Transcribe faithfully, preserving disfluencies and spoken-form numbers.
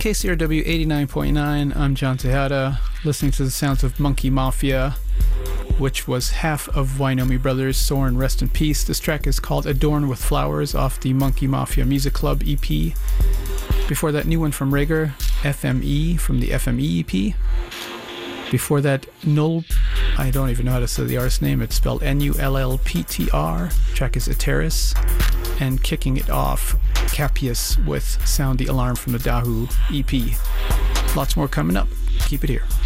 K C R W eighty-nine point nine, I'm John Tejada, listening to the sounds of Monkey Mafia, which was half of Wynomi Brothers. Soren, rest in peace. This track is called Adorn with Flowers off the Monkey Mafia Music Club E P. Before that, new one from Rager, F M E, from the F M E E P. Before that, Null, I don't even know how to say the artist name, it's spelled N U L L P T R. Track is Eteris. And kicking it off, Capius with Sound the Alarm from the Dahu E P. Lots more coming up. Keep it here.